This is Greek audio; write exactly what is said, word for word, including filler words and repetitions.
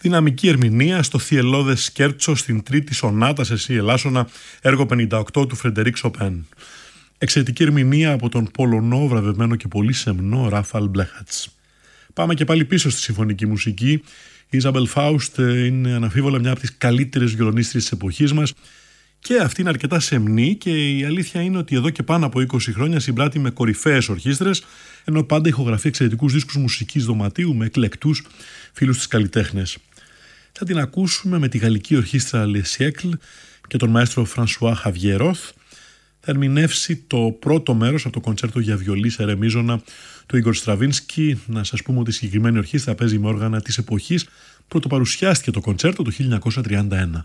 Δυναμική ερμηνεία στο θυελώδες σκέρτσο στην τρίτη σονάτα σε σι ελάσσονα, έργο πενήντα οκτώ του Φρεντερίκ Σοπέν. Εξαιρετική ερμηνεία από τον Πολωνό βραβευμένο και πολύ σεμνό Ράφαλ Μπλέχατς. Πάμε και πάλι πίσω στη συμφωνική μουσική. Η Ιζαμπέλ Φάουστ είναι αναμφίβολα μια από τις καλύτερες βιολονίστριες της εποχής μας και αυτή είναι αρκετά σεμνή, και η αλήθεια είναι ότι εδώ και πάνω από είκοσι χρόνια συμπράττει με κορυφαίες ορχήστρες, ενώ πάντα ηχογραφεί εξαιρετικούς δίσκους μουσικής δωματίου με εκλεκτούς φίλους της καλλιτέχνες. Θα την ακούσουμε με τη γαλλική ορχήστρα Le Siècle και τον μαέστρο Φρανσουά Χαβιερόθ. Θα ερμηνεύσει το πρώτο μέρος από το κοντσέρτο για βιολί σε ρε μείζωνα του Ίγκορ Στραβίνσκι. Να σας πούμε ότι η συγκεκριμένη ορχήστρα παίζει με όργανα της εποχής. Πρωτοπαρουσιάστηκε το κοντσέρτο το χίλια εννιακόσια τριάντα ένα.